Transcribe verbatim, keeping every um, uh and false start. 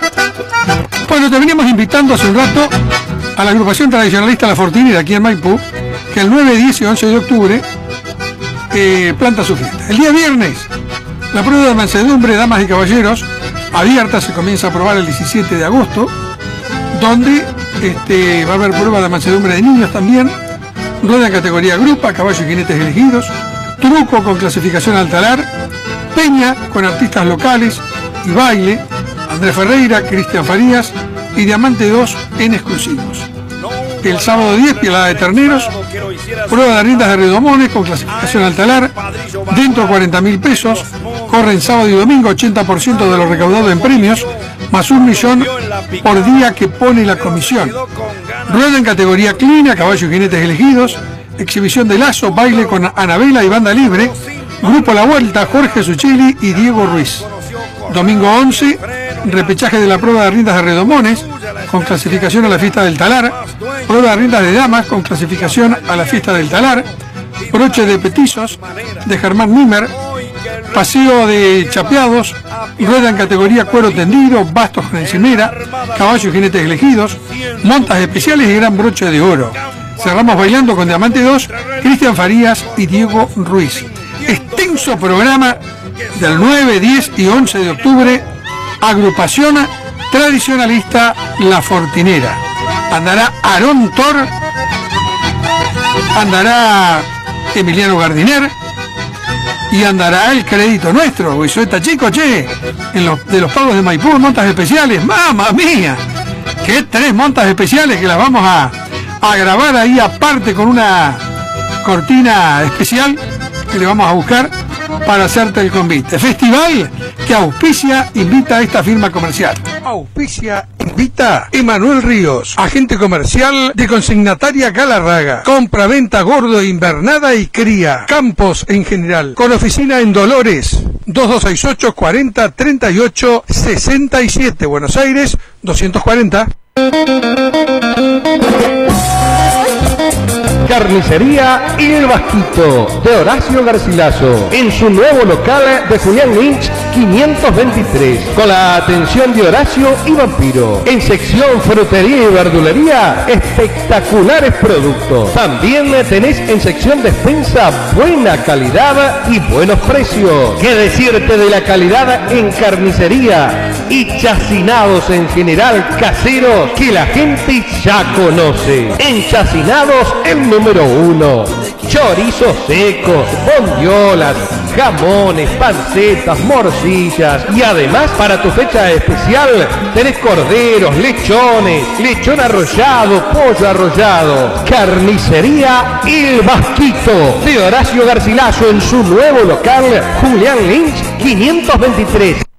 Bueno, te veníamos invitando hace un rato a la agrupación tradicionalista La Fortinera aquí en Maipú, que el nueve, diez y once de octubre eh, planta su fiesta. El día viernes, la prueba de mansedumbre, damas y caballeros, abierta, se comienza a probar el diecisiete de agosto, donde este, va a haber prueba de mansedumbre de niños también, rueda en categoría grupa, caballos y jinetes elegidos, truco con clasificación al talar, peña con artistas locales y baile, Andrés Ferreira, Cristian Farías y Diamante dos en exclusivos. El sábado diez, pielada de terneros, prueba de riendas de redomones con clasificación al talar, dentro cuarenta mil pesos, corren sábado y domingo ochenta por ciento de lo recaudado en premios, más un millón por día que pone la comisión. Rueda en categoría clínica, caballos y jinetes elegidos, exhibición de lazo, baile con Anabela y banda libre, grupo La Vuelta, Jorge Suchili y Diego Ruiz. Domingo once, repechaje de la prueba de riendas de redomones, con clasificación a la fiesta del talar, prueba de riendas de damas, con clasificación a la fiesta del talar, broche de petizos, de Germán Mimer, paseo de chapeados, rueda en categoría cuero tendido, bastos con encimera, caballos y jinetes elegidos, montas especiales y gran broche de oro. Cerramos bailando con Diamante dos, Cristian Farías y Diego Ruiz. Extenso programa del nueve, diez y once de octubre, agrupación tradicionalista La Fortinera. Andará Aarón Tor, andará Emiliano Gardiner y andará el crédito nuestro, Guizueta Chico, che, en los, de los pagos de Maipú, montas especiales, mamma mía, que tres montas especiales que las vamos a, a grabar ahí aparte con una cortina especial que le vamos a buscar para hacerte el convite. Festival que auspicia, invita a esta firma comercial. Auspicia, invita Emanuel Ríos, agente comercial de Consignataria Galarraga. Compra, venta, gordo, invernada y cría. Campos en general. Con oficina en Dolores. dos dos seis ocho, cuarenta, treinta y ocho, sesenta y siete. Buenos Aires, doscientos cuarenta. Carnicería El Vasquito de Horacio Garcilaso en su nuevo local de Julián Lynch quinientos veintitrés, con la atención de Horacio y Vampiro. En sección frutería y verdulería, espectaculares productos. También tenés en sección despensa buena calidad y buenos precios. ¿Qué decirte de la calidad en carnicería y chacinados en general caseros que la gente ya conoce? En chacinados el número uno, chorizos secos, bondiolas, jamones, pancetas, morcillas y además para tu fecha especial tenés corderos, lechones, lechón arrollado, pollo arrollado. Carnicería El Vasquito de Horacio Garcilaso en su nuevo local Julián Lynch quinientos veintitrés.